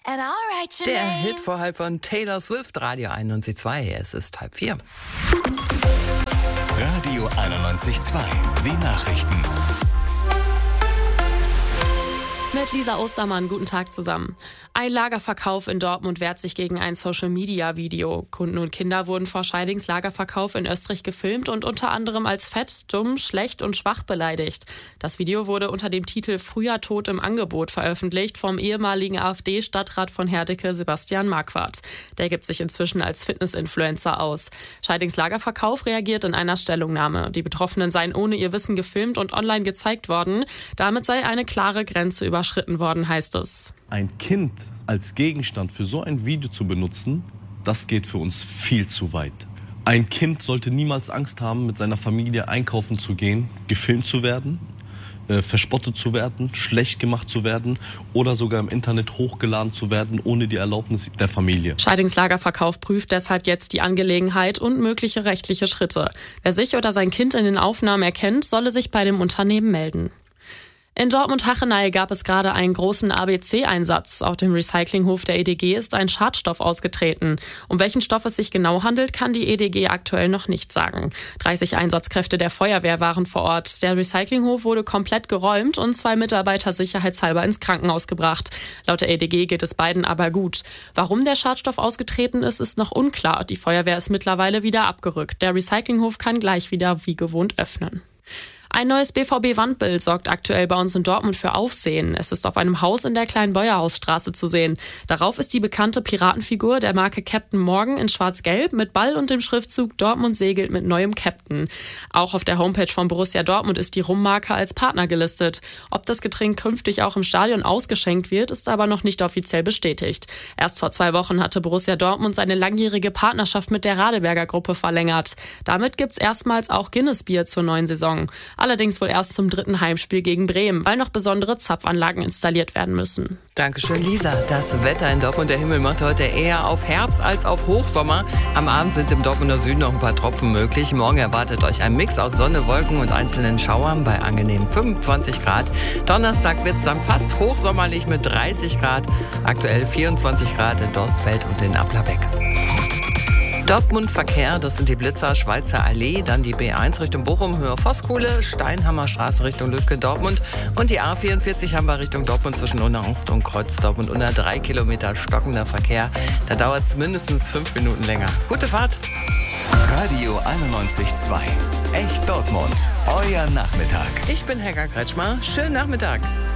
Der Hit vorhalb von Taylor Swift, Radio 91.2. Es ist 3:30. Radio 91.2. Die Nachrichten. Mit Lisa Ostermann, guten Tag zusammen. Ein Lagerverkauf in Dortmund wehrt sich gegen ein Social-Media-Video. Kunden und Kinder wurden vor Scheidings Lagerverkauf in Österreich gefilmt und unter anderem als fett, dumm, schlecht und schwach beleidigt. Das Video wurde unter dem Titel Früher Tod im Angebot veröffentlicht vom ehemaligen AfD-Stadtrat von Herdecke, Sebastian Marquardt. Der gibt sich inzwischen als Fitness-Influencer aus. Scheidings Lagerverkauf reagiert in einer Stellungnahme. Die Betroffenen seien ohne ihr Wissen gefilmt und online gezeigt worden. Damit sei eine klare Grenze überschritten worden, heißt es. Ein Kind als Gegenstand für so ein Video zu benutzen, das geht für uns viel zu weit. Ein Kind sollte niemals Angst haben, mit seiner Familie einkaufen zu gehen, gefilmt zu werden, verspottet zu werden, schlecht gemacht zu werden oder sogar im Internet hochgeladen zu werden, ohne die Erlaubnis der Familie. Scheidings Lagerverkauf prüft deshalb jetzt die Angelegenheit und mögliche rechtliche Schritte. Wer sich oder sein Kind in den Aufnahmen erkennt, solle sich bei dem Unternehmen melden. In Dortmund-Hachenay gab es gerade einen großen ABC-Einsatz. Auf dem Recyclinghof der EDG ist ein Schadstoff ausgetreten. Um welchen Stoff es sich genau handelt, kann die EDG aktuell noch nicht sagen. 30 Einsatzkräfte der Feuerwehr waren vor Ort. Der Recyclinghof wurde komplett geräumt und 2 Mitarbeiter sicherheitshalber ins Krankenhaus gebracht. Laut der EDG geht es beiden aber gut. Warum der Schadstoff ausgetreten ist, ist noch unklar. Die Feuerwehr ist mittlerweile wieder abgerückt. Der Recyclinghof kann gleich wieder wie gewohnt öffnen. Ein neues BVB-Wandbild sorgt aktuell bei uns in Dortmund für Aufsehen. Es ist auf einem Haus in der Kleinbeuerhausstraße zu sehen. Darauf ist die bekannte Piratenfigur der Marke Captain Morgan in schwarz-gelb mit Ball und dem Schriftzug Dortmund segelt mit neuem Captain. Auch auf der Homepage von Borussia Dortmund ist die Rummarke als Partner gelistet. Ob das Getränk künftig auch im Stadion ausgeschenkt wird, ist aber noch nicht offiziell bestätigt. Erst vor 2 Wochen hatte Borussia Dortmund seine langjährige Partnerschaft mit der Radeberger Gruppe verlängert. Damit gibt's erstmals auch Guinness-Bier zur neuen Saison. Allerdings wohl erst zum 3. Heimspiel gegen Bremen, weil noch besondere Zapfanlagen installiert werden müssen. Dankeschön, Lisa. Das Wetter in Dortmund, der Himmel macht heute eher auf Herbst als auf Hochsommer. Am Abend sind im Dortmunder Süden noch ein paar Tropfen möglich. Morgen erwartet euch ein Mix aus Sonne, Wolken und einzelnen Schauern bei angenehmen 25 Grad. Donnerstag wird es dann fast hochsommerlich mit 30 Grad. Aktuell 24 Grad in Dorstfeld und in Applerbeck. Dortmund Verkehr, das sind die Blitzer Schweizer Allee, dann die B1 Richtung Bochum, Höhe Voskuhle, Steinhammer Straße Richtung Lütke Dortmund und die A44 haben wir Richtung Dortmund zwischen Unterhorst und Kreuz Dortmund unter 3 Kilometer stockender Verkehr. Da dauert es mindestens 5 Minuten länger. Gute Fahrt! Radio 91.2. Echt Dortmund. Euer Nachmittag. Ich bin Helga Kretschmer. Schönen Nachmittag.